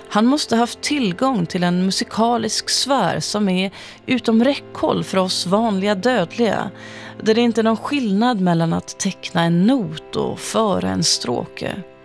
Han måste haft tillgång till en musikalisk sfär som är utom räckhåll för oss vanliga dödliga, där det inte är någon skillnad mellan att teckna en not och föra en stråke.